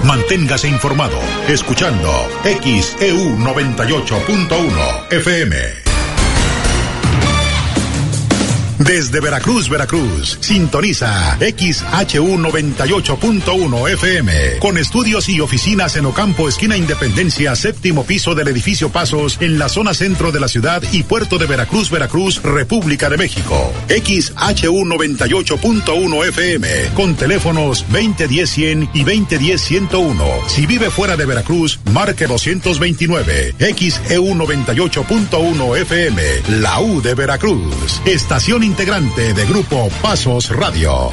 Manténgase informado escuchando XEU 98.1 FM. Desde Veracruz, sintoniza XHU 98.1 FM, con estudios y oficinas en Ocampo, esquina Independencia, séptimo piso del edificio Pasos, en la zona centro de la ciudad y puerto de Veracruz, República de México. XHU 98.1 FM, con teléfonos 2010-100 y 2010-101. Si vive fuera de Veracruz, marque 229. XEU 98.1 FM, la U de Veracruz. Estación integrante de Grupo Pasos Radio.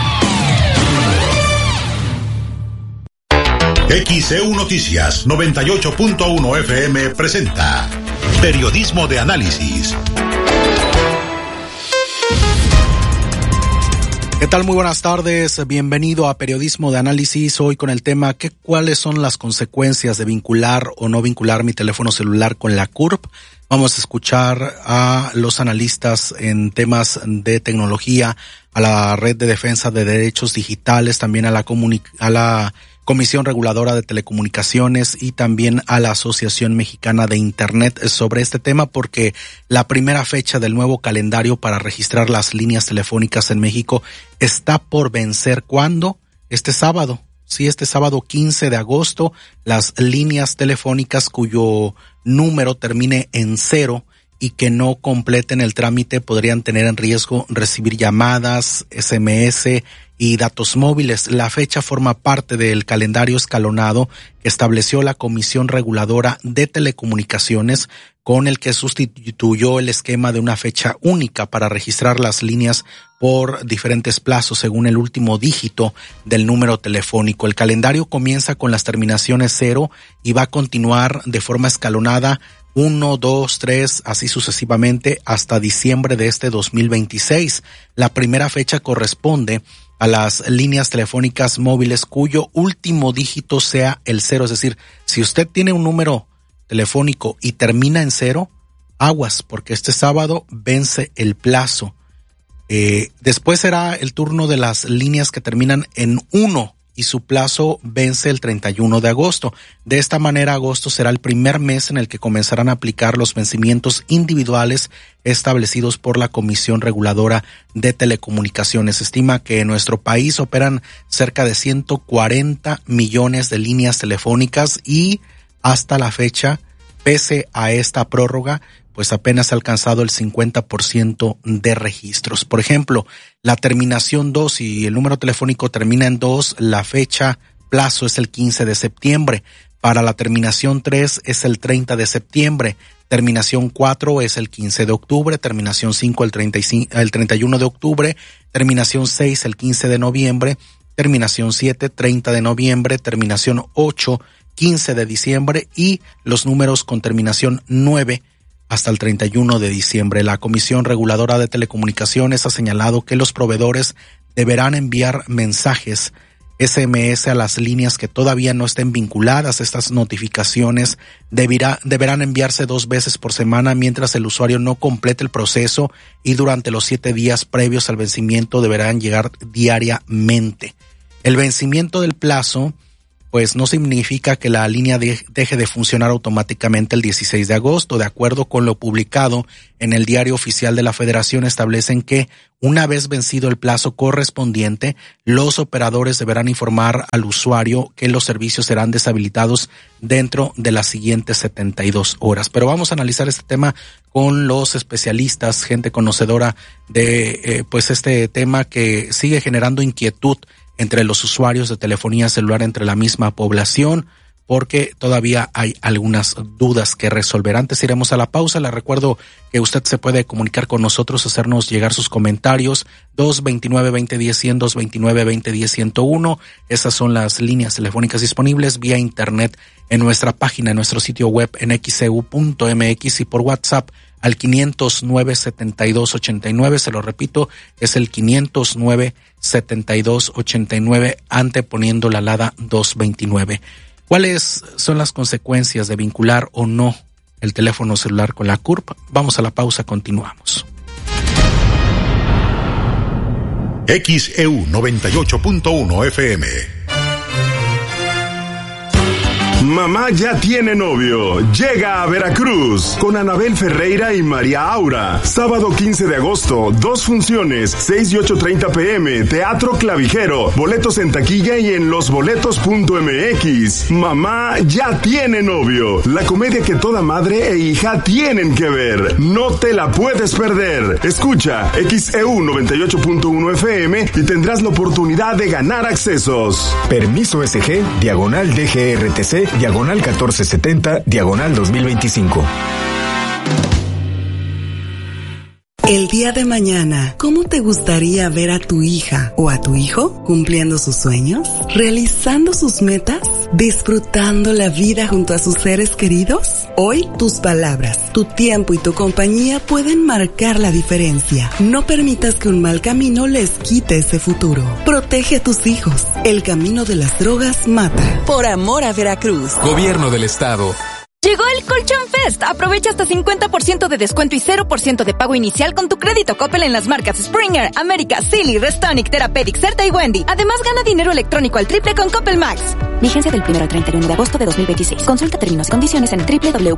XEU Noticias 98.1 FM presenta Periodismo de Análisis. ¿Qué tal? Muy buenas tardes. Bienvenido a Periodismo de Análisis. Hoy con el tema ¿cuáles son las consecuencias de vincular o no vincular mi teléfono celular con la CURP? Vamos a escuchar a los analistas en temas de tecnología, a la Red de Defensa de Derechos Digitales, también a la Comisión Reguladora de Telecomunicaciones y también a la Asociación Mexicana de Internet sobre este tema, porque la primera fecha del nuevo calendario para registrar las líneas telefónicas en México está por vencer. ¿Cuándo? Este sábado. Sí, este sábado 15 de agosto, las líneas telefónicas cuyo número termine en 0 y que no completen el trámite podrían tener en riesgo recibir llamadas, SMS y datos móviles. La fecha forma parte del calendario escalonado que estableció la Comisión Reguladora de Telecomunicaciones, con el que sustituyó el esquema de una fecha única para registrar las líneas por diferentes plazos según el último dígito del número telefónico. El calendario comienza con las terminaciones 0 y va a continuar de forma escalonada 1, 2, 3, así sucesivamente hasta diciembre de este 2026. La primera fecha corresponde a las líneas telefónicas móviles cuyo último dígito sea el 0. Es decir, si usted tiene un número telefónico y termina en 0, aguas, porque este sábado vence el plazo. Después será el turno de las líneas que terminan en 1 y su plazo vence el 31 de agosto. De esta manera, agosto será el primer mes en el que comenzarán a aplicar los vencimientos individuales establecidos por la Comisión Reguladora de Telecomunicaciones. Se estima que en nuestro país operan cerca de 140 millones de líneas telefónicas y hasta la fecha, pese a esta prórroga, pues apenas ha alcanzado el 50% de registros. Por ejemplo, la terminación 2, si el número telefónico termina en 2, la fecha plazo es el 15 de septiembre. Para la terminación 3 es el 30 de septiembre. Terminación 4 es el 15 de octubre. Terminación 5 el 31 de octubre. Terminación 6 el 15 de noviembre. Terminación 7, 30 de noviembre. Terminación 8, 15 de diciembre. Y los números con terminación 9 hasta el 31 de diciembre. La Comisión Reguladora de Telecomunicaciones ha señalado que los proveedores deberán enviar mensajes SMS a las líneas que todavía no estén vinculadas. Estas notificaciones deberán enviarse 2 veces por semana mientras el usuario no complete el proceso, y durante los 7 días previos al vencimiento deberán llegar diariamente. El vencimiento del plazo pues no significa que la línea deje de funcionar automáticamente el 16 de agosto. De acuerdo con lo publicado en el Diario Oficial de la Federación, establecen que una vez vencido el plazo correspondiente, los operadores deberán informar al usuario que los servicios serán deshabilitados dentro de las siguientes 72 horas. Pero vamos a analizar este tema con los especialistas, gente conocedora de pues este tema que sigue generando inquietud entre los usuarios de telefonía celular, entre la misma población, porque todavía hay algunas dudas que resolver. Antes iremos a la pausa. Le recuerdo que usted se puede comunicar con nosotros, hacernos llegar sus comentarios, 229-2010-100, 229-2010-101. Esas son las líneas telefónicas disponibles vía internet en nuestra página, en nuestro sitio web en xeu.mx, y por WhatsApp al 509-7289, se lo repito, es el 509-7289, anteponiendo la alada 229. ¿Cuáles son las consecuencias de vincular o no el teléfono celular con la CURP? Vamos a la pausa, continuamos. XEU 98.1 FM. Mamá ya tiene novio. Llega a Veracruz con Anabel Ferreira y María Aura. Sábado 15 de agosto, 2 funciones, 6 y 8:30 p.m. Teatro Clavijero. Boletos en taquilla y en losboletos.mx. Mamá ya tiene novio. La comedia que toda madre e hija tienen que ver. No te la puedes perder. Escucha XEU 98.1 FM y tendrás la oportunidad de ganar accesos. Permiso SG, diagonal DGRTC, diagonal 1470, diagonal 2025. El día de mañana, ¿cómo te gustaría ver a tu hija o a tu hijo cumpliendo sus sueños, realizando sus metas, disfrutando la vida junto a sus seres queridos? Hoy, tus palabras, tu tiempo y tu compañía pueden marcar la diferencia. No permitas que un mal camino les quite ese futuro. Protege a tus hijos. El camino de las drogas mata. Por amor a Veracruz. Gobierno del Estado. Llegó el Colchón Fest. Aprovecha hasta 50% de descuento y 0% de pago inicial con tu crédito Coppel en las marcas Springer, América, Silly, Restonic, Therapeutic, Certa y Wendy. Además, gana dinero electrónico al triple con Coppel Max. Vigencia del 1 al 31 de agosto de 2026. Consulta términos y condiciones en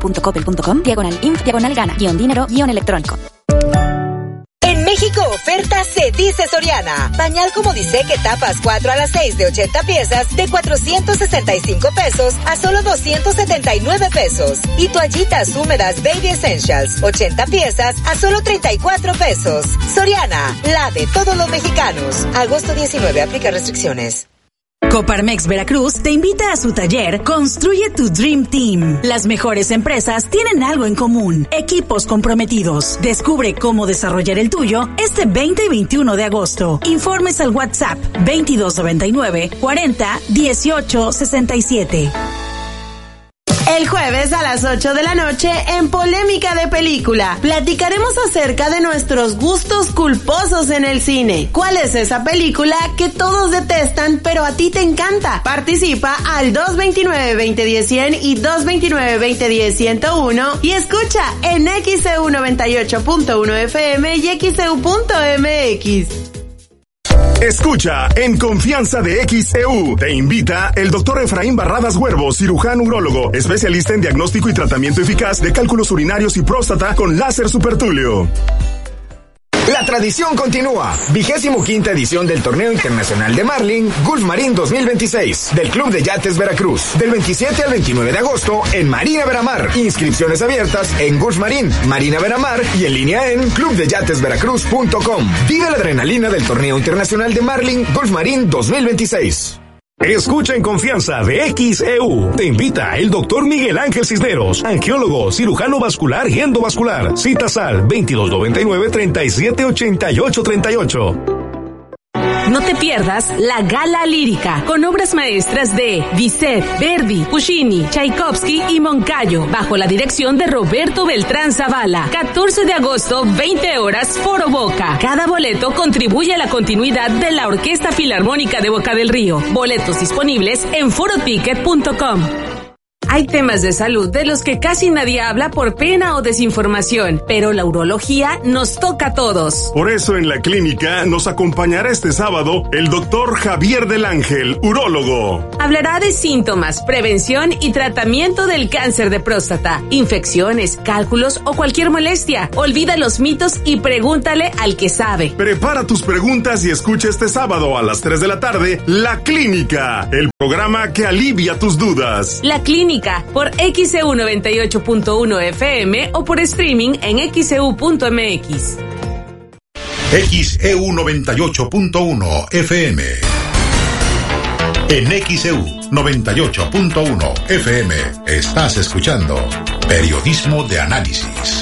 www.coppel.com/gana-dinero-electrónico. En México, oferta se dice Soriana. Pañal como dice que tapas 4 a las 6 de 80 piezas de 465 pesos a solo 279 pesos. Y toallitas húmedas Baby Essentials, 80 piezas a solo 34 pesos. Soriana, la de todos los mexicanos. Agosto 19, aplica restricciones. Coparmex Veracruz te invita a su taller Construye tu Dream Team. Las mejores empresas tienen algo en común: equipos comprometidos. Descubre cómo desarrollar el tuyo este 20 y 21 de agosto. Informes al WhatsApp 2299 40 18 67. El jueves a las 8 de la noche en Polémica de Película platicaremos acerca de nuestros gustos culposos en el cine. ¿Cuál es esa película que todos detestan pero a ti te encanta? Participa al 229-2010-100 y 229-2010-101 y escucha en XEU 98.1 FM y XEU.mx. Escucha en Confianza de XEU. Te invita el doctor Efraín Barradas Huervo, cirujano urólogo, especialista en diagnóstico y tratamiento eficaz de cálculos urinarios y próstata con láser supertulio. La tradición continúa. 25ª edición del Torneo Internacional de Marlin, Gulf Marín 2026, del Club de Yates Veracruz, del 27 al 29 de agosto en Marina Veramar. Inscripciones abiertas en Gulf Marín, Marina Veramar y en línea en clubdeyatesveracruz.com. Vive la adrenalina del Torneo Internacional de Marlin, Gulf Marín 2026. Escucha en Confianza de XEU. Te invita el doctor Miguel Ángel Cisneros, angiólogo, cirujano vascular y endovascular. Citas al 2299-378838. No te pierdas la Gala Lírica, con obras maestras de Bizet, Verdi, Puccini, Tchaikovsky y Moncayo, bajo la dirección de Roberto Beltrán Zavala. 14 de agosto, 20 horas, Foro Boca. Cada boleto contribuye a la continuidad de la Orquesta Filarmónica de Boca del Río. Boletos disponibles en foroticket.com. Hay temas de salud de los que casi nadie habla por pena o desinformación, pero la urología nos toca a todos. Por eso en la clínica nos acompañará este sábado el doctor Javier del Ángel, urólogo. Hablará de síntomas, prevención y tratamiento del cáncer de próstata, infecciones, cálculos o cualquier molestia. Olvida los mitos y pregúntale al que sabe. Prepara tus preguntas y escucha este sábado a las 3 de la tarde La Clínica, el programa que alivia tus dudas. La Clínica por XEU 98.1 FM o por streaming en XEU.mx. XEU 98.1 FM. En XEU 98.1 FM estás escuchando Periodismo de Análisis.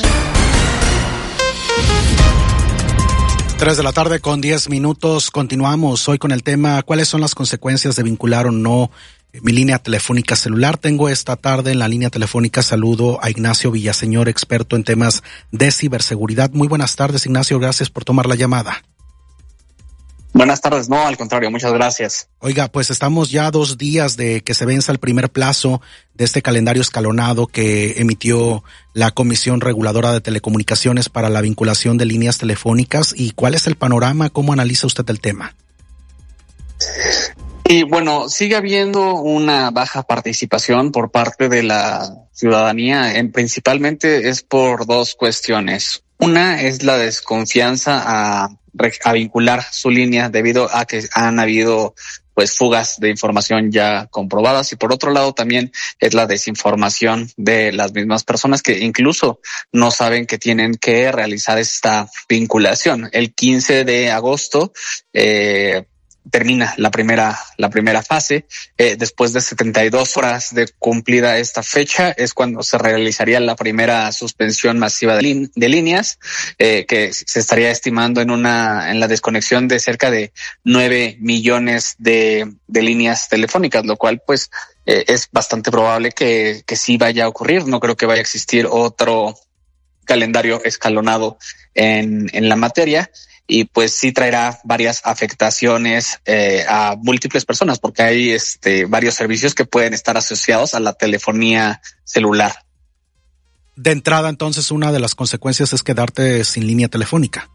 3 de la tarde con 10 minutos. Continuamos hoy con el tema: ¿cuáles son las consecuencias de vincular o no mi línea telefónica celular? Tengo esta tarde en la línea telefónica, saludo a Ignacio Villaseñor, experto en temas de ciberseguridad. Muy buenas tardes, Ignacio, gracias por tomar la llamada. Buenas tardes, no, al contrario, muchas gracias. Oiga, pues estamos ya a 2 días de que se venza el primer plazo de este calendario escalonado que emitió la Comisión Reguladora de Telecomunicaciones para la vinculación de líneas telefónicas. ¿Y cuál es el panorama? ¿Cómo analiza usted el tema? Y bueno, sigue habiendo una baja participación por parte de la ciudadanía, principalmente es por dos cuestiones. Una es la desconfianza a vincular su línea debido a que han habido pues fugas de información ya comprobadas, y por otro lado también es la desinformación de las mismas personas que incluso no saben que tienen que realizar esta vinculación. El 15 de agosto termina la primera fase. Después de 72 horas de cumplida esta fecha es cuando se realizaría la primera suspensión masiva de líneas, que se estaría estimando en la desconexión de cerca de 9 millones de líneas telefónicas, lo cual pues es bastante probable que sí vaya a ocurrir. No creo que vaya a existir otro calendario escalonado en la materia. Y pues sí traerá varias afectaciones a múltiples personas, porque hay varios servicios que pueden estar asociados a la telefonía celular. De entrada, entonces, una de las consecuencias es quedarte sin línea telefónica.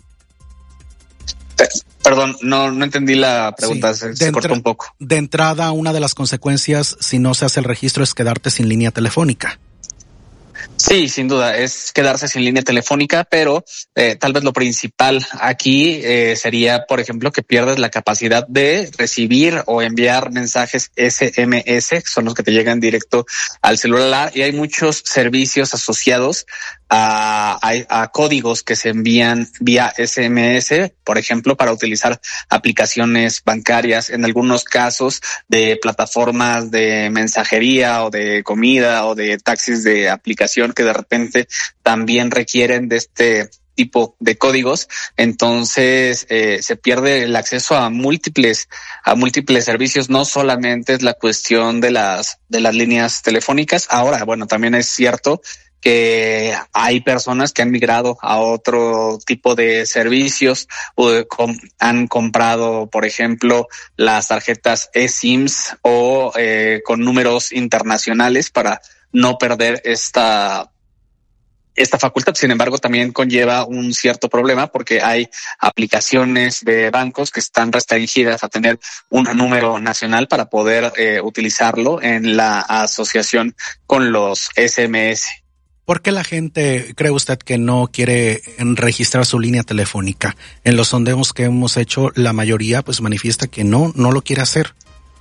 Perdón, no entendí la pregunta, sí, se cortó un poco. De entrada, una de las consecuencias, si no se hace el registro, es quedarte sin línea telefónica. Sí, sin duda, es quedarse sin línea telefónica, pero tal vez lo principal aquí sería, por ejemplo, que pierdes la capacidad de recibir o enviar mensajes SMS, que son los que te llegan directo al celular, y hay muchos servicios asociados a códigos que se envían vía SMS, por ejemplo, para utilizar aplicaciones bancarias, en algunos casos de plataformas de mensajería o de comida o de taxis de aplicación que de repente también requieren de este tipo de códigos. Entonces se pierde el acceso a múltiples servicios. No solamente es la cuestión de las líneas telefónicas. Ahora, bueno, también es cierto que hay personas que han migrado a otro tipo de servicios, han comprado, por ejemplo, las tarjetas eSIMs o con números internacionales para no perder esta facultad. Sin embargo, también conlleva un cierto problema porque hay aplicaciones de bancos que están restringidas a tener un número nacional para poder utilizarlo en la asociación con los SMS. ¿Por qué la gente cree usted que no quiere registrar su línea telefónica? En los sondeos que hemos hecho, la mayoría pues manifiesta que no lo quiere hacer.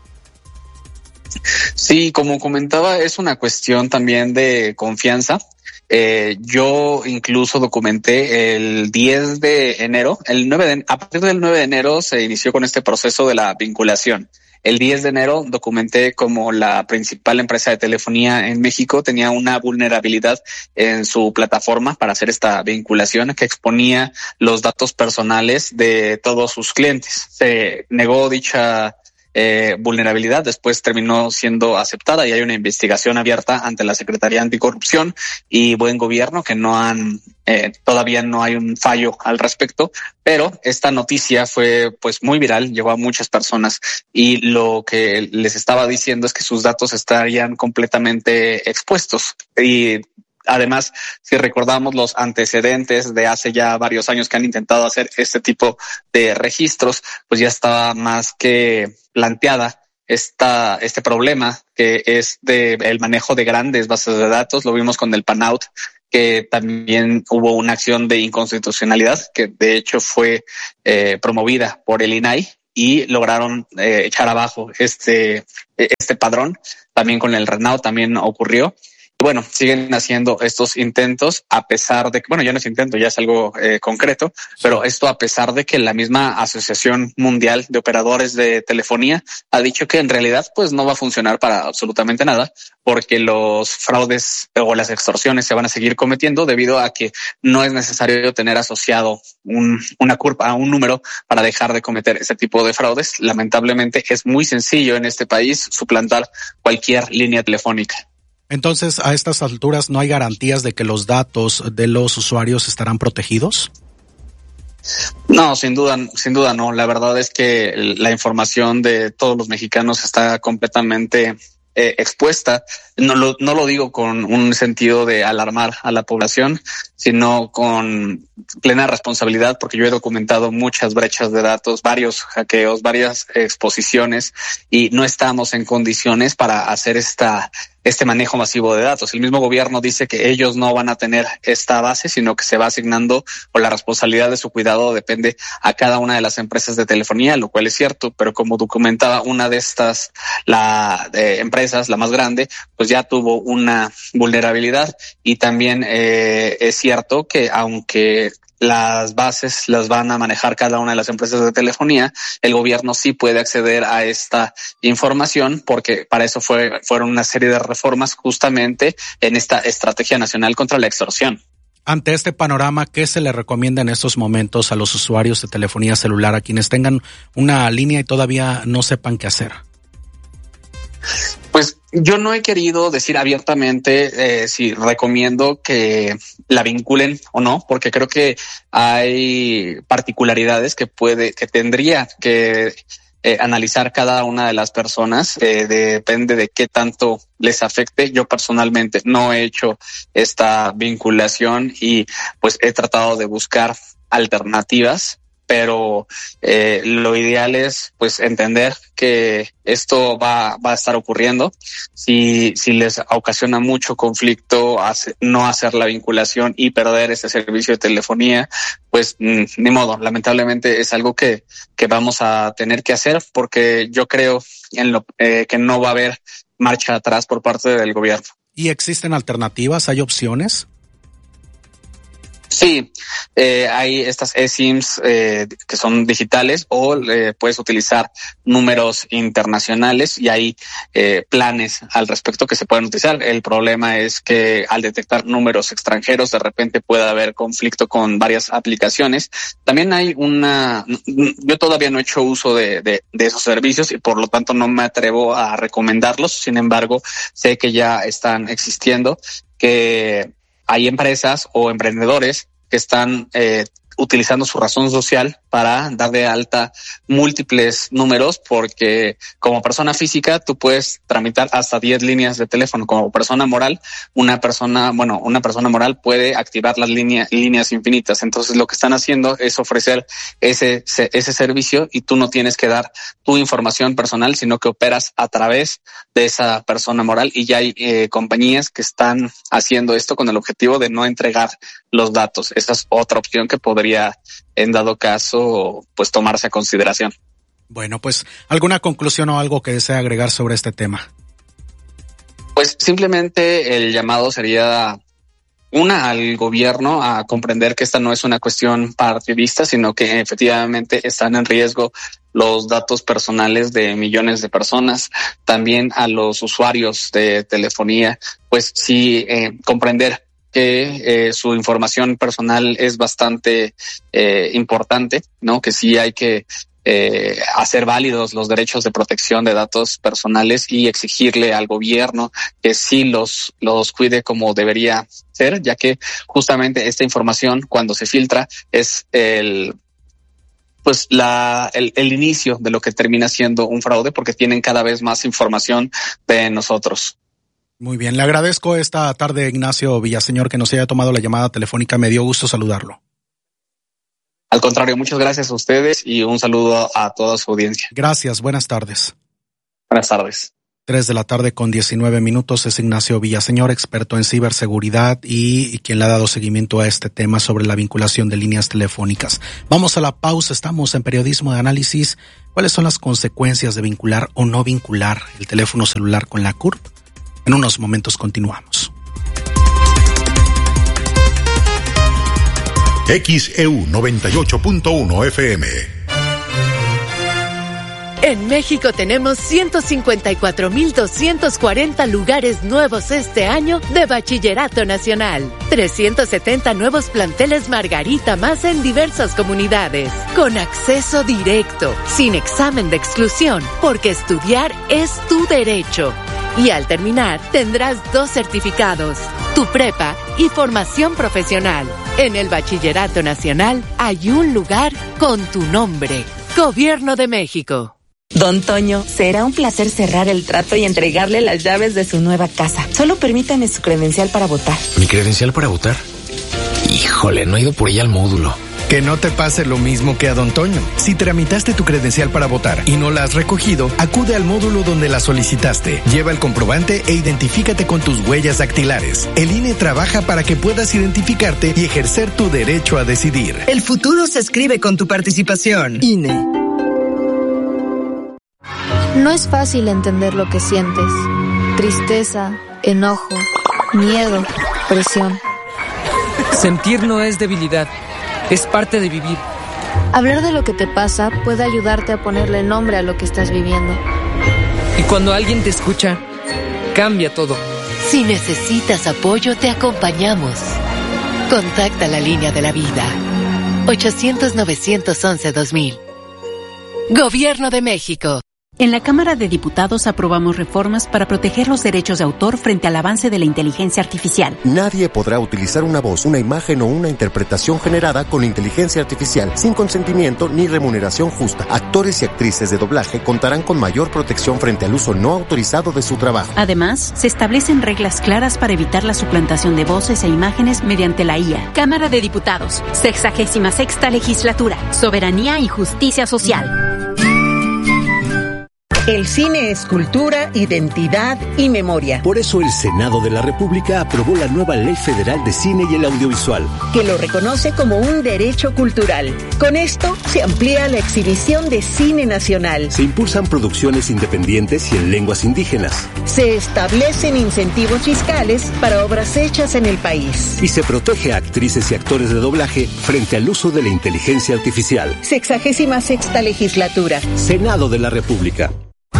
Sí, como comentaba, es una cuestión también de confianza. Yo incluso documenté el 10 de enero, a partir del 9 de enero se inició con este proceso de la vinculación. El 10 de enero documenté como la principal empresa de telefonía en México tenía una vulnerabilidad en su plataforma para hacer esta vinculación que exponía los datos personales de todos sus clientes. Se negó dicha vulnerabilidad, después terminó siendo aceptada y hay una investigación abierta ante la Secretaría Anticorrupción y Buen Gobierno que todavía no hay un fallo al respecto, pero esta noticia fue pues muy viral, llegó a muchas personas y lo que les estaba diciendo es que sus datos estarían completamente expuestos. Y además, si recordamos los antecedentes de hace ya varios años que han intentado hacer este tipo de registros, pues ya estaba más que planteada este problema que es el manejo de grandes bases de datos. Lo vimos con el PANAUT, que también hubo una acción de inconstitucionalidad que de hecho fue promovida por el INAI y lograron echar abajo este padrón. También con el RENAO también ocurrió. Bueno, siguen haciendo estos intentos a pesar de que, bueno, ya no es intento, ya es algo concreto, pero esto a pesar de que la misma Asociación Mundial de Operadores de Telefonía ha dicho que en realidad pues no va a funcionar para absolutamente nada, porque los fraudes o las extorsiones se van a seguir cometiendo debido a que no es necesario tener asociado una curva a un número para dejar de cometer ese tipo de fraudes. Lamentablemente es muy sencillo en este país suplantar cualquier línea telefónica. Entonces, a estas alturas, ¿no hay garantías de que los datos de los usuarios estarán protegidos? No, sin duda no. La verdad es que la información de todos los mexicanos está completamente expuesta. No lo digo con un sentido de alarmar a la población, sino con plena responsabilidad, porque yo he documentado muchas brechas de datos, varios hackeos, varias exposiciones, y no estamos en condiciones para hacer este manejo masivo de datos. El mismo gobierno dice que ellos no van a tener esta base, sino que se va asignando, o la responsabilidad de su cuidado depende a cada una de las empresas de telefonía, lo cual es cierto, pero como documentaba una de estas, empresas, la más grande, pues ya tuvo una vulnerabilidad. Y también es cierto que aunque las bases las van a manejar cada una de las empresas de telefonía, el gobierno sí puede acceder a esta información, porque para eso fueron una serie de reformas justamente en esta estrategia nacional contra la extorsión. Ante este panorama, ¿qué se le recomienda en estos momentos a los usuarios de telefonía celular, a quienes tengan una línea y todavía no sepan qué hacer? Pues yo no he querido decir abiertamente si recomiendo que la vinculen o no, porque creo que hay particularidades que tendría que analizar cada una de las personas. Depende de qué tanto les afecte. Yo personalmente no he hecho esta vinculación y pues he tratado de buscar alternativas, pero lo ideal es pues entender que esto va a estar ocurriendo. Si les ocasiona mucho conflicto no hacer la vinculación y perder ese servicio de telefonía, pues ni modo. Lamentablemente es algo que vamos a tener que hacer, porque yo creo que no va a haber marcha atrás por parte del gobierno. ¿Y existen alternativas? ¿Hay opciones? Sí, hay estas eSIMs que son digitales, o puedes utilizar números internacionales, y hay planes al respecto que se pueden utilizar. El problema es que al detectar números extranjeros, de repente puede haber conflicto con varias aplicaciones. También hay yo todavía no he hecho uso de esos servicios y por lo tanto no me atrevo a recomendarlos. Sin embargo, sé que ya están existiendo, que hay empresas o emprendedores que están utilizando su razón social para dar de alta múltiples números, porque como persona física tú puedes tramitar hasta 10 líneas de teléfono. Como persona moral, una persona moral puede activar las líneas infinitas. Entonces lo que están haciendo es ofrecer ese servicio, y tú no tienes que dar tu información personal, sino que operas a través de esa persona moral, y ya hay compañías que están haciendo esto con el objetivo de no entregar los datos. Esa es otra opción que podría, en dado caso, pues tomarse a consideración. Bueno, pues, ¿alguna conclusión o algo que desea agregar sobre este tema? Pues simplemente el llamado sería al gobierno a comprender que esta no es una cuestión partidista, sino que efectivamente están en riesgo los datos personales de millones de personas. También a los usuarios de telefonía, pues sí, comprender que su información personal es bastante importante, ¿no? Que sí hay que hacer válidos los derechos de protección de datos personales y exigirle al gobierno que sí los cuide como debería ser, ya que justamente esta información, cuando se filtra, es el inicio de lo que termina siendo un fraude, porque tienen cada vez más información de nosotros. Muy bien, le agradezco esta tarde, Ignacio Villaseñor, que nos haya tomado la llamada telefónica. Me dio gusto saludarlo. Al contrario, muchas gracias a ustedes y un saludo a toda su audiencia. Gracias, buenas tardes. Buenas tardes. 3:19 p.m. Es Ignacio Villaseñor, experto en ciberseguridad y quien le ha dado seguimiento a este tema sobre la vinculación de líneas telefónicas. Vamos a la pausa, estamos en Periodismo de Análisis. ¿Cuáles son las consecuencias de vincular o no vincular el teléfono celular con la CURP? En unos momentos continuamos. XEU 98.1 FM. En México tenemos 154,240 lugares nuevos este año de Bachillerato Nacional. 370 nuevos planteles Margarita más en diversas comunidades. Con acceso directo, sin examen de exclusión, porque estudiar es tu derecho. Y al terminar, tendrás 2 certificados, tu prepa y formación profesional. En el Bachillerato Nacional hay un lugar con tu nombre. Gobierno de México. Don Toño, será un placer cerrar el trato y entregarle las llaves de su nueva casa. Solo permítame su credencial para votar. ¿Mi credencial para votar? Híjole, no he ido por ella al módulo. Que no te pase lo mismo que a Don Toño. Si tramitaste tu credencial para votar y no la has recogido, acude al módulo donde la solicitaste. Lleva el comprobante e identifícate con tus huellas dactilares. El INE trabaja para que puedas identificarte y ejercer tu derecho a decidir. El futuro se escribe con tu participación. INE. No es fácil entender lo que sientes. Tristeza, enojo, miedo, presión. Sentir no es debilidad, es parte de vivir. Hablar de lo que te pasa puede ayudarte a ponerle nombre a lo que estás viviendo. Y cuando alguien te escucha, cambia todo. Si necesitas apoyo, te acompañamos. Contacta la línea de la vida. 800-911-2000. Gobierno de México. En la Cámara de Diputados aprobamos reformas para proteger los derechos de autor frente al avance de la inteligencia artificial. Nadie podrá utilizar una voz, una imagen o una interpretación generada con inteligencia artificial sin consentimiento ni remuneración justa. Actores y actrices de doblaje contarán con mayor protección frente al uso no autorizado de su trabajo. Además, se establecen reglas claras para evitar la suplantación de voces e imágenes mediante la IA. Cámara de Diputados, 66ª Legislatura, Soberanía y Justicia Social. El cine es cultura, identidad y memoria. Por eso el Senado de la República aprobó la nueva Ley Federal de Cine y el Audiovisual, que lo reconoce como un derecho cultural. Con esto se amplía la exhibición de cine nacional. Se impulsan producciones independientes y en lenguas indígenas. Se establecen incentivos fiscales para obras hechas en el país. Y se protege a actrices y actores de doblaje frente al uso de la inteligencia artificial. 66ª Legislatura. Senado de la República.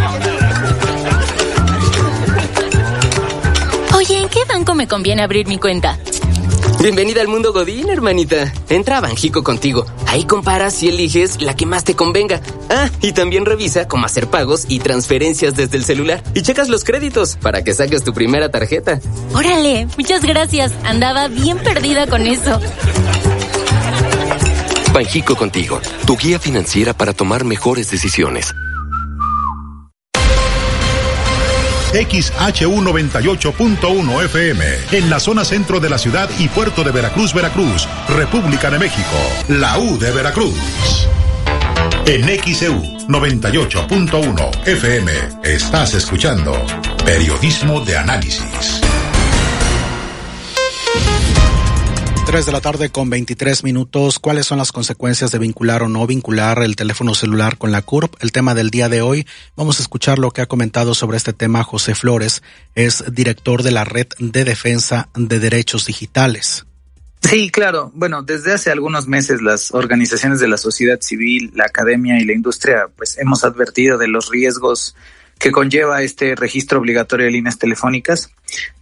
Oye, ¿en qué banco me conviene abrir mi cuenta? Bienvenida al mundo Godín, hermanita. Entra a Banjico Contigo. Ahí comparas y eliges la que más te convenga. Ah, y también revisa cómo hacer pagos y transferencias desde el celular. Y checas los créditos para que saques tu primera tarjeta. Órale, muchas gracias. Andaba bien perdida con eso. Banjico Contigo, tu guía financiera para tomar mejores decisiones. XHU98.1 FM, en la zona centro de la ciudad y puerto de Veracruz, Veracruz, República de México, la U de Veracruz. En XEU 98.1 FM, estás escuchando Periodismo de Análisis. 3 de la tarde con 23 minutos. ¿Cuáles son las consecuencias de vincular o no vincular el teléfono celular con la CURP? El tema del día de hoy. Vamos a escuchar lo que ha comentado sobre este tema José Flores. Es director de la Red de Defensa de Derechos Digitales. Sí, claro. Bueno, desde hace algunos meses las organizaciones de la sociedad civil, la academia y la industria, pues hemos advertido de los riesgos que conlleva este registro obligatorio de líneas telefónicas.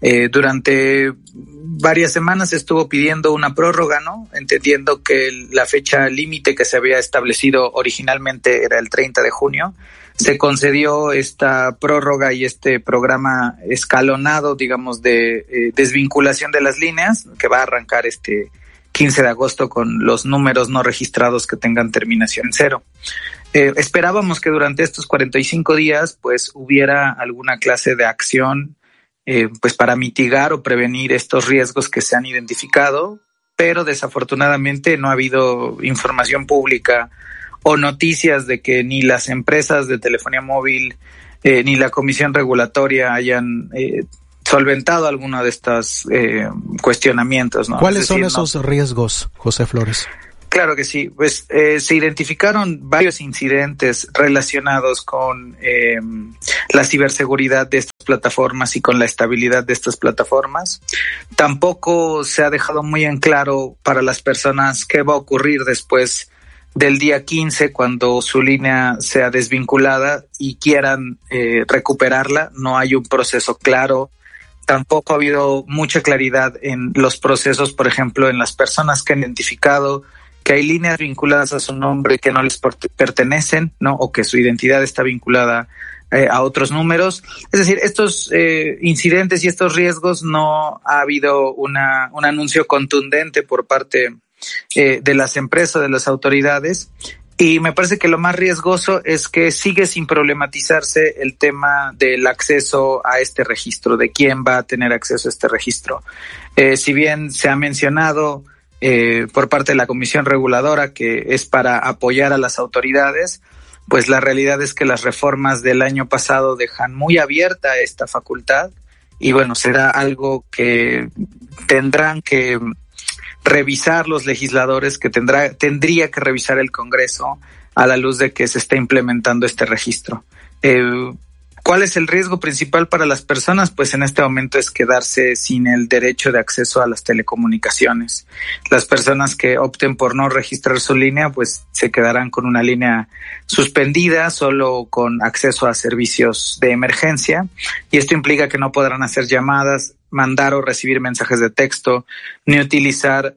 Durante varias semanas estuvo pidiendo una prórroga, ¿no? Entendiendo que la fecha límite que se había establecido originalmente era el 30 de junio. Se concedió esta prórroga y este programa escalonado, digamos, de desvinculación de las líneas, que va a arrancar este 15 de agosto con los números no registrados que tengan terminación en 0. Esperábamos que durante estos 45 días pues hubiera alguna clase de acción pues para mitigar o prevenir estos riesgos que se han identificado, pero desafortunadamente no ha habido información pública o noticias de que ni las empresas de telefonía móvil ni la Comisión Regulatoria hayan solventado alguno de estos cuestionamientos, ¿no? ¿Cuáles son esos riesgos, José Flores? Claro que sí, pues se identificaron varios incidentes relacionados con la ciberseguridad de estas plataformas y con la estabilidad de estas plataformas. Tampoco se ha dejado muy en claro para las personas qué va a ocurrir después del día 15 cuando su línea sea desvinculada y quieran recuperarla. No hay un proceso claro. Tampoco ha habido mucha claridad en los procesos, por ejemplo, en las personas que han identificado que hay líneas vinculadas a su nombre que no les pertenecen, ¿no? O que su identidad está vinculada a otros números. Es decir, estos incidentes y estos riesgos no ha habido un anuncio contundente por parte de las empresas, de las autoridades, Y me parece que lo más riesgoso es que sigue sin problematizarse el tema del acceso a este registro, de quién va a tener acceso a este registro. Si bien se ha mencionado por parte de la Comisión Reguladora que es para apoyar a las autoridades, pues la realidad es que las reformas del año pasado dejan muy abierta esta facultad y bueno, será algo que tendrán que revisar los legisladores, que tendría que revisar el Congreso a la luz de que se está implementando este registro. ¿Cuál es el riesgo principal para las personas? Pues en este momento es quedarse sin el derecho de acceso a las telecomunicaciones. Las personas que opten por no registrar su línea, pues se quedarán con una línea suspendida, solo con acceso a servicios de emergencia, y esto implica que no podrán hacer llamadas, mandar o recibir mensajes de texto, ni utilizar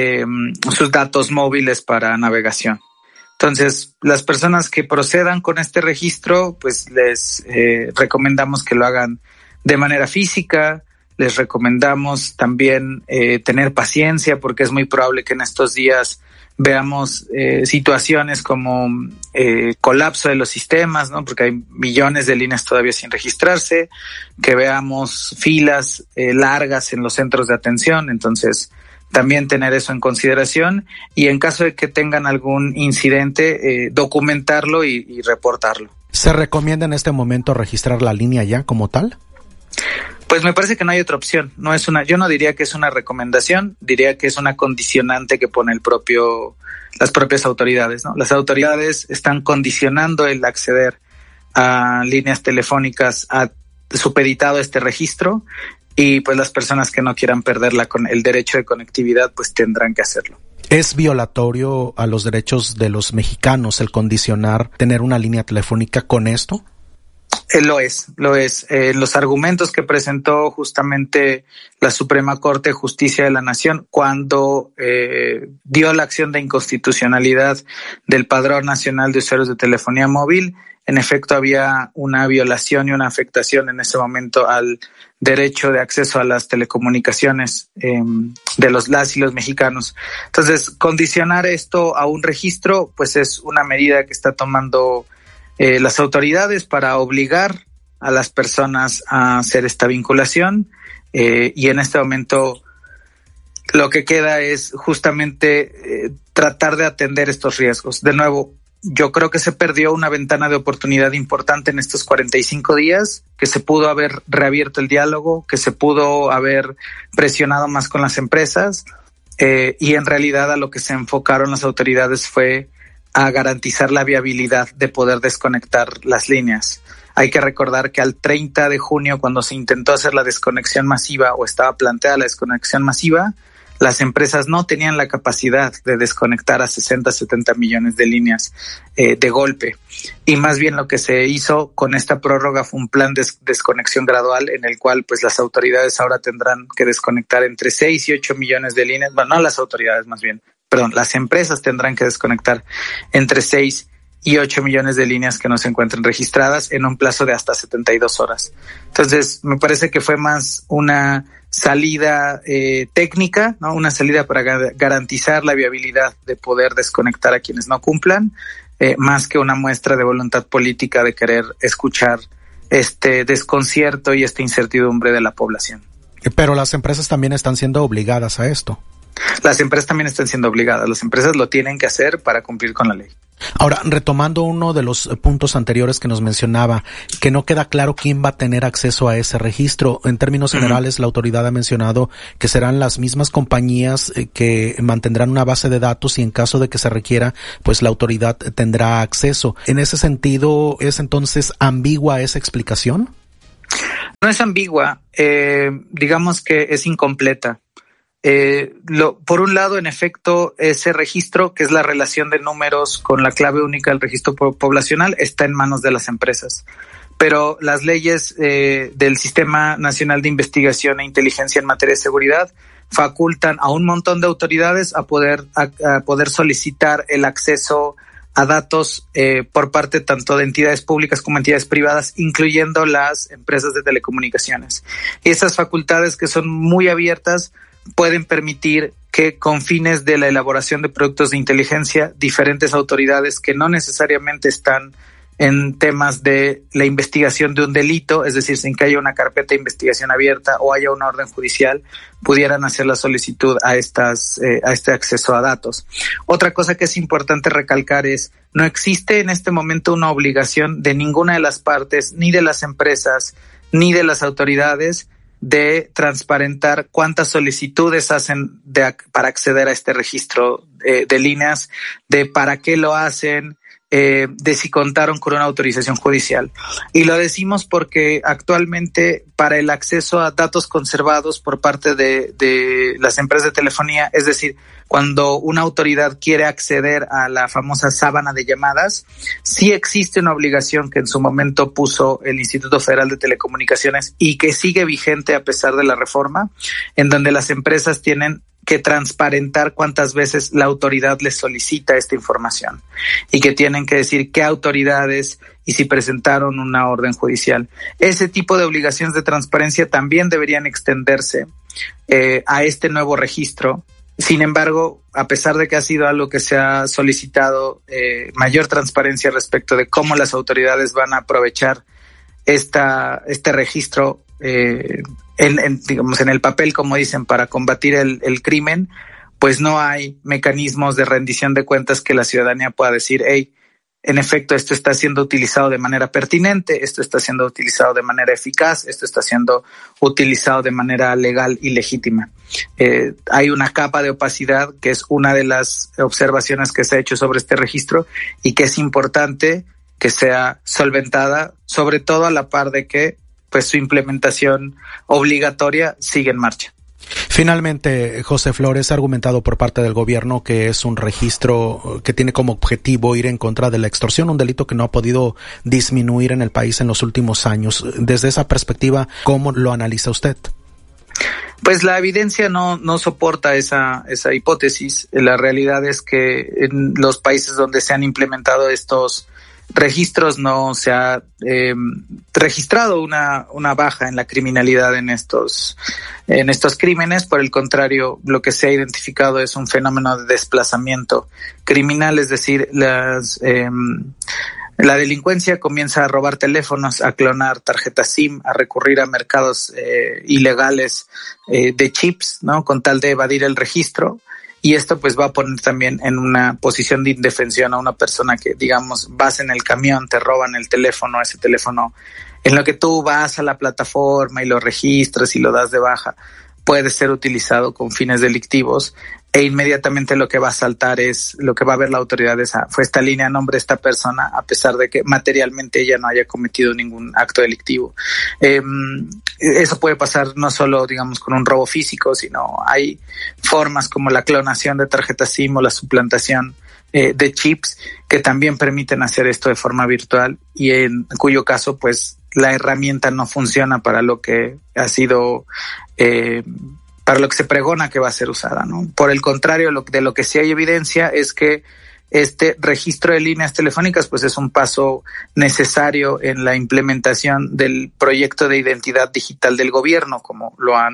sus datos móviles para navegación. Entonces, las personas que procedan con este registro, pues les recomendamos que lo hagan de manera física. Les recomendamos también tener paciencia, porque es muy probable que en estos días veamos situaciones como colapso de los sistemas, ¿no? Porque hay millones de líneas todavía sin registrarse, que veamos filas largas en los centros de atención. Entonces, también tener eso en consideración y en caso de que tengan algún incidente, documentarlo y reportarlo. ¿Se recomienda en este momento registrar la línea ya como tal? Pues me parece que no hay otra opción. Yo no diría que es una recomendación, diría que es una condicionante que pone las propias autoridades, ¿no? Las autoridades están condicionando el acceder a líneas telefónicas supeditado a este registro. Y pues las personas que no quieran perderla con el derecho de conectividad, pues tendrán que hacerlo. ¿Es violatorio a los derechos de los mexicanos el condicionar tener una línea telefónica con esto? Lo es. Los argumentos que presentó justamente la Suprema Corte de Justicia de la Nación cuando dio la acción de inconstitucionalidad del Padrón Nacional de Usuarios de Telefonía Móvil, en efecto había una violación y una afectación en ese momento al derecho de acceso a las telecomunicaciones de las y los mexicanos. Entonces, condicionar esto a un registro, pues es una medida que está tomando las autoridades para obligar a las personas a hacer esta vinculación y en este momento lo que queda es justamente tratar de atender estos riesgos. De nuevo, yo creo que se perdió una ventana de oportunidad importante en estos 45 días, que se pudo haber reabierto el diálogo, que se pudo haber presionado más con las empresas y en realidad a lo que se enfocaron las autoridades fue a garantizar la viabilidad de poder desconectar las líneas. Hay que recordar que al 30 de junio, cuando se intentó hacer la desconexión masiva o estaba planteada la desconexión masiva, las empresas no tenían la capacidad de desconectar a 60, 70 millones de líneas de golpe. Y más bien lo que se hizo con esta prórroga fue un plan de desconexión gradual en el cual pues las autoridades ahora tendrán que desconectar entre 6 y 8 millones de líneas. Bueno, no las autoridades las empresas tendrán que desconectar entre 6 y 8 millones de líneas que no se encuentren registradas en un plazo de hasta 72 horas. Entonces, me parece que fue más una salida técnica, ¿no? Una salida para garantizar la viabilidad de poder desconectar a quienes no cumplan, más que una muestra de voluntad política de querer escuchar este desconcierto y esta incertidumbre de la población. Pero las empresas también están siendo obligadas a esto. Las empresas también están siendo obligadas. Las empresas lo tienen que hacer para cumplir con la ley. Ahora, retomando uno de los puntos anteriores que nos mencionaba, que no queda claro quién va a tener acceso a ese registro. En términos generales, la autoridad ha mencionado que serán las mismas compañías que mantendrán una base de datos y en caso de que se requiera, pues la autoridad tendrá acceso. En ese sentido, ¿es entonces ambigua esa explicación? No es ambigua, digamos que es incompleta. Por un lado, en efecto, ese registro, que es la relación de números con la clave única del registro poblacional, está en manos de las empresas. Pero las leyes del Sistema Nacional de Investigación e Inteligencia en materia de seguridad facultan a un montón de autoridades a poder solicitar el acceso a datos por parte tanto de entidades públicas como entidades privadas, incluyendo las empresas de telecomunicaciones. Y esas facultades, que son muy abiertas, pueden permitir que con fines de la elaboración de productos de inteligencia, diferentes autoridades que no necesariamente están en temas de la investigación de un delito, es decir, sin que haya una carpeta de investigación abierta o haya una orden judicial, pudieran hacer la solicitud a este acceso a datos. Otra cosa que es importante recalcar es, no existe en este momento una obligación de ninguna de las partes, ni de las empresas, ni de las autoridades, de transparentar cuántas solicitudes hacen para acceder a este registro de líneas, de para qué lo hacen, de si contaron con una autorización judicial. Y lo decimos porque actualmente para el acceso a datos conservados por parte de las empresas de telefonía, es decir, cuando una autoridad quiere acceder a la famosa sábana de llamadas, sí existe una obligación que en su momento puso el Instituto Federal de Telecomunicaciones y que sigue vigente a pesar de la reforma, en donde las empresas tienen que transparentar cuántas veces la autoridad les solicita esta información y que tienen que decir qué autoridades y si presentaron una orden judicial. Ese tipo de obligaciones de transparencia también deberían extenderse a este nuevo registro. Sin embargo, a pesar de que ha sido algo que se ha solicitado mayor transparencia respecto de cómo las autoridades van a aprovechar este registro digamos en el papel, como dicen, para combatir el crimen, pues no hay mecanismos de rendición de cuentas que la ciudadanía pueda decir, hey, en efecto, esto está siendo utilizado de manera pertinente, esto está siendo utilizado de manera eficaz, esto está siendo utilizado de manera legal y legítima. Hay una capa de opacidad que es una de las observaciones que se ha hecho sobre este registro y que es importante que sea solventada, sobre todo a la par de que pues su implementación obligatoria sigue en marcha. Finalmente, José Flores, ha argumentado por parte del gobierno que es un registro que tiene como objetivo ir en contra de la extorsión, un delito que no ha podido disminuir en el país en los últimos años. Desde esa perspectiva, ¿cómo lo analiza usted? Pues la evidencia no soporta esa hipótesis. La realidad es que en los países donde se han implementado estos registros no se ha registrado una baja en la criminalidad en estos crímenes. Por el contrario, lo que se ha identificado es un fenómeno de desplazamiento criminal, es decir, la delincuencia comienza a robar teléfonos, a clonar tarjetas SIM, a recurrir a mercados ilegales de chips, ¿no? Con tal de evadir el registro. Y esto pues va a poner también en una posición de indefensión a una persona que, digamos, vas en el camión, te roban el teléfono, ese teléfono, en lo que tú vas a la plataforma y lo registras y lo das de baja, puede ser utilizado con fines delictivos e inmediatamente lo que va a saltar es, lo que va a ver la autoridad fue esta línea a nombre de esta persona, a pesar de que materialmente ella no haya cometido ningún acto delictivo. Eso puede pasar no solo, digamos, con un robo físico, sino hay formas como la clonación de tarjetas SIM o la suplantación de chips que también permiten hacer esto de forma virtual y en cuyo caso, pues, la herramienta no funciona para lo que ha sido para lo que se pregona que va a ser usada, ¿no? Por el contrario, de lo que sí hay evidencia es que este registro de líneas telefónicas pues es un paso necesario en la implementación del proyecto de identidad digital del gobierno, como lo ha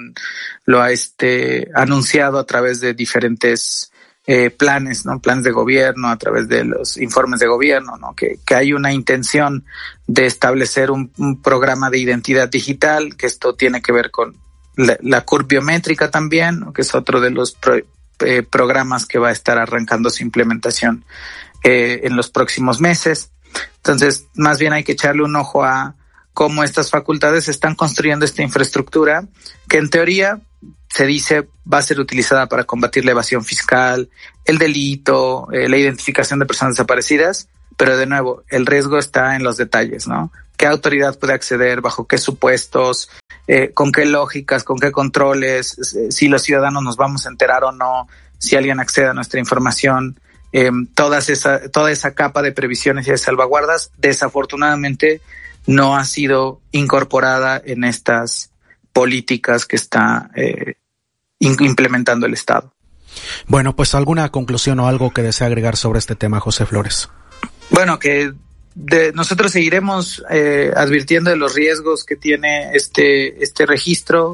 anunciado a través de diferentes planes, ¿no? Planes de gobierno, a través de los informes de gobierno, ¿no? Que hay una intención de establecer un programa de identidad digital, que esto tiene que ver con la curva biométrica también, ¿no? Que es otro de los programas que va a estar arrancando su implementación en los próximos meses. Entonces, más bien hay que echarle un ojo a cómo estas facultades están construyendo esta infraestructura que en teoría se dice va a ser utilizada para combatir la evasión fiscal, el delito, la identificación de personas desaparecidas, pero de nuevo, el riesgo está en los detalles, ¿no? ¿Qué autoridad puede acceder? ¿Bajo qué supuestos? ¿Con qué lógicas? ¿Con qué controles? Si los ciudadanos nos vamos a enterar o no, si alguien accede a nuestra información. Toda esa capa de previsiones y de salvaguardas, desafortunadamente, no ha sido incorporada en estas políticas que está implementando el Estado. Bueno, pues ¿alguna conclusión o algo que desea agregar sobre este tema, José Flores? Bueno, que nosotros seguiremos advirtiendo de los riesgos que tiene este registro,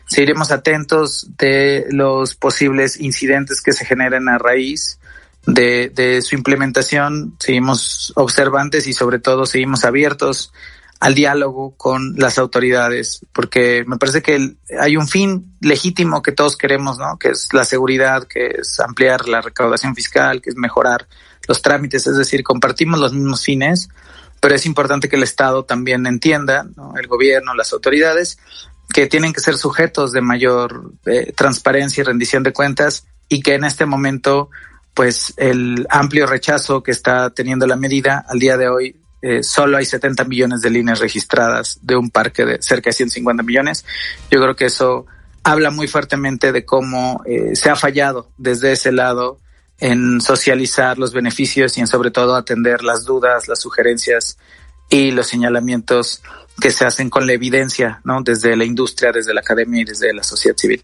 Seguiremos atentos de los posibles incidentes que se generen a raíz de su implementación. Seguimos observantes y sobre todo seguimos abiertos al diálogo con las autoridades, porque me parece que hay un fin legítimo que todos queremos, ¿no? Que es la seguridad, que es ampliar la recaudación fiscal, que es mejorar los trámites, es decir, compartimos los mismos fines, pero es importante que el Estado también entienda, ¿no? El gobierno, las autoridades, que tienen que ser sujetos de mayor transparencia y rendición de cuentas, y que en este momento, pues el amplio rechazo que está teniendo la medida al día de hoy, solo hay 70 millones de líneas registradas de un parque de cerca de 150 millones. Yo creo que eso habla muy fuertemente de cómo se ha fallado desde ese lado en socializar los beneficios y en sobre todo atender las dudas, las sugerencias y los señalamientos que se hacen con la evidencia, ¿no? Desde la industria, desde la academia y desde la sociedad civil.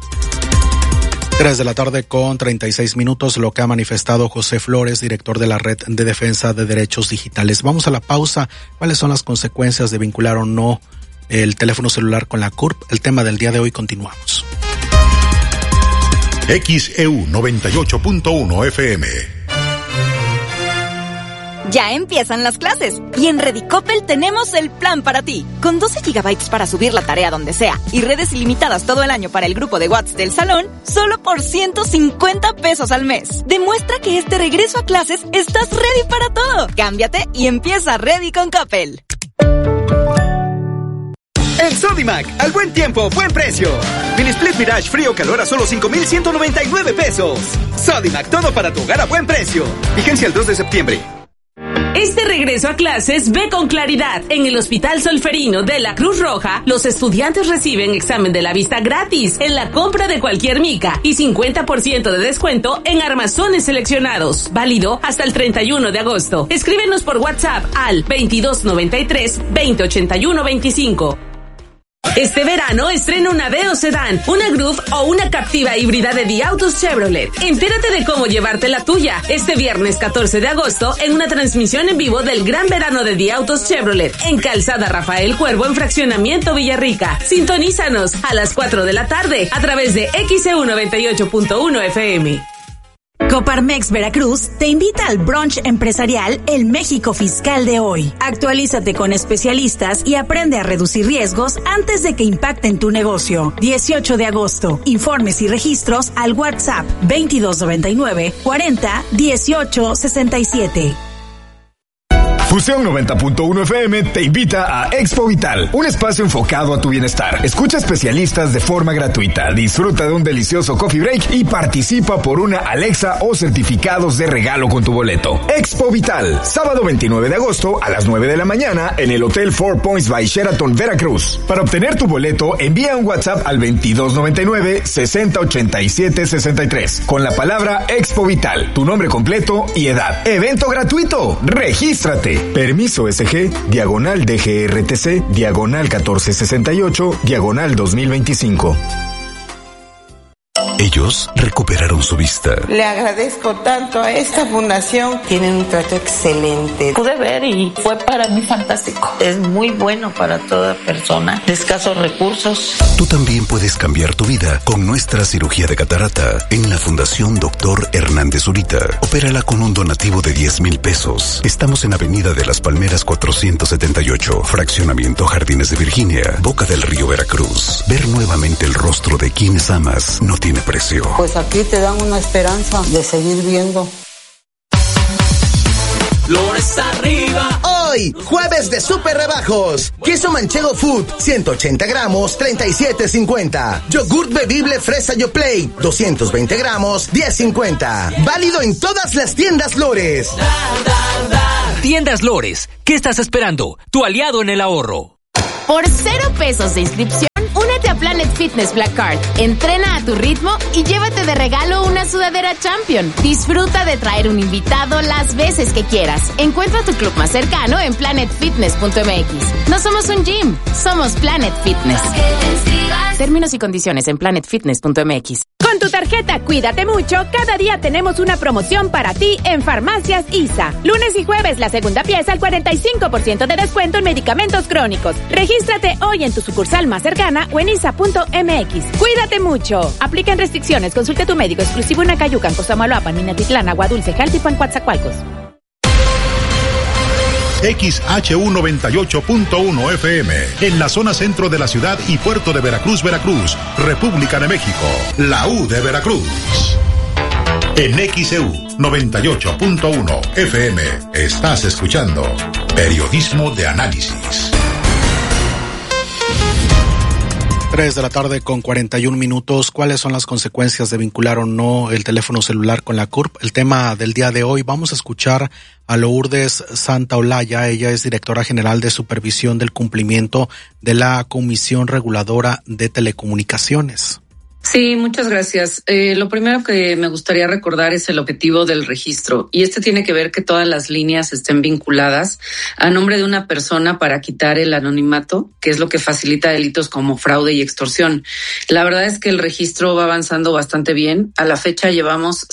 3 de la tarde con 36 minutos, lo que ha manifestado José Flores, director de la Red de Defensa de Derechos Digitales. Vamos a la pausa. ¿Cuáles son las consecuencias de vincular o no el teléfono celular con la CURP? El tema del día de hoy, continuamos. XEU 98.1 FM. Ya empiezan las clases y en Redicopel tenemos el plan para ti. Con 12 gigabytes para subir la tarea donde sea y redes ilimitadas todo el año para el grupo de WhatsApp del salón, solo por 150 pesos al mes. Demuestra que este regreso a clases estás ready para todo. Cámbiate y empieza Ready con Coppel. En Sodimac, al buen tiempo, buen precio. Mini Split Mirage frío calor a solo 5,199 pesos. Sodimac, todo para tu hogar a buen precio. Vigencia el 2 de septiembre. Este regreso a clases ve con claridad. En el Hospital Solferino de la Cruz Roja, los estudiantes reciben examen de la vista gratis en la compra de cualquier mica y 50% de descuento en armazones seleccionados. Válido hasta el 31 de agosto. Escríbenos por WhatsApp al 2293 2081 25. Este verano estrena una Aveo Sedán, una Groove o una Captiva híbrida de The Autos Chevrolet. Entérate de cómo llevarte la tuya este viernes 14 de agosto en una transmisión en vivo del Gran Verano de The Autos Chevrolet en Calzada Rafael Cuervo en Fraccionamiento Villarrica. Sintonízanos a las 4 de la tarde a través de XEU 98.1 FM. Coparmex Veracruz te invita al brunch empresarial El México Fiscal de hoy. Actualízate con especialistas y aprende a reducir riesgos antes de que impacten tu negocio. 18 de agosto. Informes y registros al WhatsApp 2299 40 18 67. Fusión 90.1 FM te invita a Expo Vital, un espacio enfocado a tu bienestar. Escucha especialistas de forma gratuita, disfruta de un delicioso coffee break y participa por una Alexa o certificados de regalo con tu boleto. Expo Vital, sábado 29 de agosto a las 9 de la mañana en el Hotel Four Points by Sheraton, Veracruz. Para obtener tu boleto, envía un WhatsApp al 2299 6087 63 con la palabra Expo Vital, tu nombre completo y edad. Evento gratuito. Regístrate. Permiso SG, diagonal DGRTC, diagonal 1468, diagonal 2025. Ellos recuperaron su vista. Le agradezco tanto a esta fundación. Tienen un trato excelente. Pude ver y fue para mí fantástico. Es muy bueno para toda persona de escasos recursos. Tú también puedes cambiar tu vida con nuestra cirugía de catarata en la Fundación Dr. Hernández Zurita. Opérala con un donativo de 10,000 pesos. Estamos en Avenida de las Palmeras 478, Fraccionamiento Jardines de Virginia, Boca del Río, Veracruz. Ver nuevamente el rostro de quienes amas no tiene precio. Pues aquí te dan una esperanza de seguir viendo. Flores arriba. Hoy, jueves de super rebajos. Queso manchego food, 180 gramos, 37.50. Yogurt bebible fresa Yoplait, 220 gramos, 10.50. Válido en todas las tiendas Lores. Tiendas Lores, ¿qué estás esperando? Tu aliado en el ahorro. Por 0 pesos de inscripción, únete a Planet Fitness Black Card. Entrena a tu ritmo y llévate de regalo una sudadera Champion. Disfruta de traer un invitado las veces que quieras. Encuentra tu club más cercano en planetfitness.mx. No somos un gym, somos Planet Fitness. Términos y condiciones en planetfitness.mx. Con tu tarjeta Cuídate Mucho, cada día tenemos una promoción para ti en Farmacias ISA. Lunes y jueves, la segunda pieza al 45% de descuento en medicamentos crónicos. Regístrate hoy en tu sucursal más cercana o en isa.mx. Cuídate Mucho. Aplican restricciones. Consulte a tu médico exclusivo en Acayucan, Cosamaloapan, Minatitlán, Agua Dulce, Jaltipan, Coatzacoalcos. XHU98.1 FM, en la zona centro de la ciudad y puerto de Veracruz, Veracruz, República de México, la U de Veracruz. En XEU 98.1 FM, estás escuchando Periodismo de Análisis. 3 de la tarde con 41 minutos. ¿Cuáles son las consecuencias de vincular o no el teléfono celular con la CURP? El tema del día de hoy. Vamos a escuchar a Lourdes Santaolalla. Ella es directora general de supervisión del cumplimiento de la Comisión Reguladora de Telecomunicaciones. Sí, muchas gracias. Lo primero que me gustaría recordar es el objetivo del registro, y este tiene que ver que todas las líneas estén vinculadas a nombre de una persona para quitar el anonimato, que es lo que facilita delitos como fraude y extorsión. La verdad es que el registro va avanzando bastante bien. A la fecha llevamos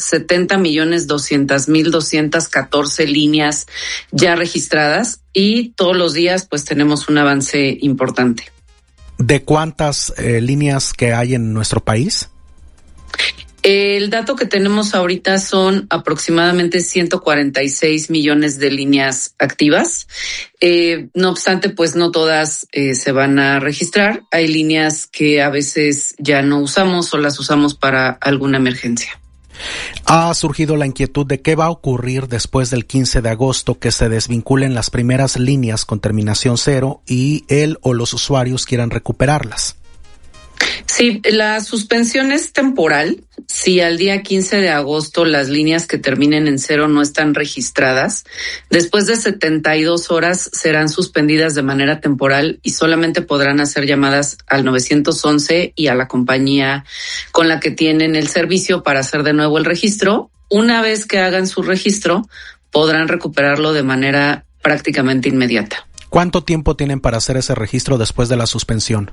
70.200.214 líneas ya registradas y todos los días pues tenemos un avance importante. ¿De cuántas líneas que hay en nuestro país? El dato que tenemos ahorita son aproximadamente 146 millones de líneas activas. No obstante, pues no todas se van a registrar. Hay líneas que a veces ya no usamos o las usamos para alguna emergencia. Ha surgido la inquietud de qué va a ocurrir después del 15 de agosto que se desvinculen las primeras líneas con terminación 0 y él o los usuarios quieran recuperarlas. Sí, la suspensión es temporal. Si al día 15 de agosto las líneas que terminen en 0 no están registradas, después de 72 horas serán suspendidas de manera temporal y solamente podrán hacer llamadas al 911 y a la compañía con la que tienen el servicio para hacer de nuevo el registro. Una vez que hagan su registro, podrán recuperarlo de manera prácticamente inmediata. ¿Cuánto tiempo tienen para hacer ese registro después de la suspensión?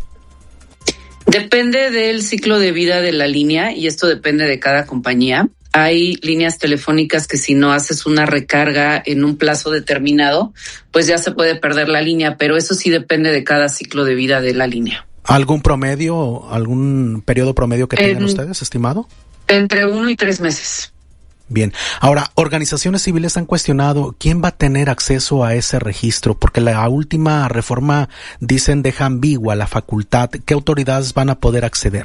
Depende del ciclo de vida de la línea y esto depende de cada compañía. Hay líneas telefónicas que si no haces una recarga en un plazo determinado, pues ya se puede perder la línea, pero eso sí depende de cada ciclo de vida de la línea. ¿Algún promedio, algún periodo promedio que tengan ustedes, estimado? Entre 1 y 3 meses. Bien. Ahora, organizaciones civiles han cuestionado quién va a tener acceso a ese registro, porque la última reforma, dicen, deja ambigua la facultad. ¿Qué autoridades van a poder acceder?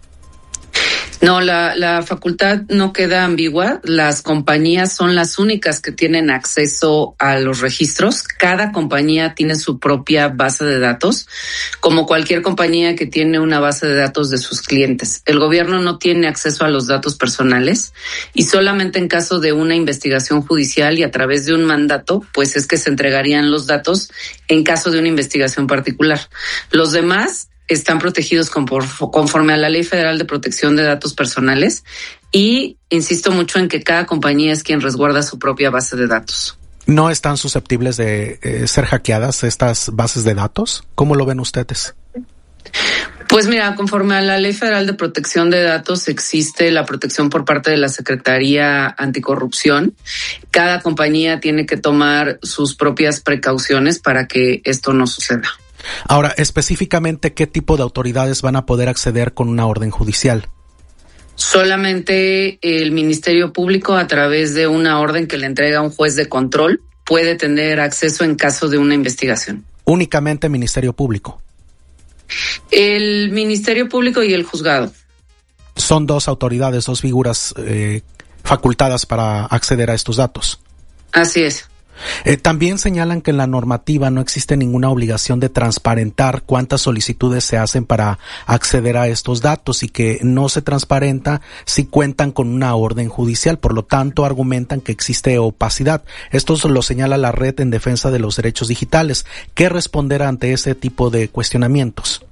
No, la facultad no queda ambigua. Las compañías son las únicas que tienen acceso a los registros. Cada compañía tiene su propia base de datos, como cualquier compañía que tiene una base de datos de sus clientes. El gobierno no tiene acceso a los datos personales y solamente en caso de una investigación judicial y a través de un mandato, pues es que se entregarían los datos en caso de una investigación particular. Los demás están protegidos conforme a la Ley Federal de Protección de Datos Personales y insisto mucho en que cada compañía es quien resguarda su propia base de datos. ¿No están susceptibles de ser hackeadas estas bases de datos? ¿Cómo lo ven ustedes? Pues mira, conforme a la Ley Federal de Protección de Datos existe la protección por parte de la Secretaría Anticorrupción. Cada compañía tiene que tomar sus propias precauciones para que esto no suceda. Ahora, específicamente, ¿qué tipo de autoridades van a poder acceder con una orden judicial? Solamente el Ministerio Público, a través de una orden que le entrega un juez de control, puede tener acceso en caso de una investigación. ¿Únicamente Ministerio Público? El Ministerio Público y el juzgado. Son dos autoridades, dos figuras facultadas para acceder a estos datos. Así es. También señalan que en la normativa no existe ninguna obligación de transparentar cuántas solicitudes se hacen para acceder a estos datos y que no se transparenta si cuentan con una orden judicial. Por lo tanto, argumentan que existe opacidad. Esto lo señala la Red en Defensa de los Derechos Digitales. ¿Qué responder ante ese tipo de cuestionamientos?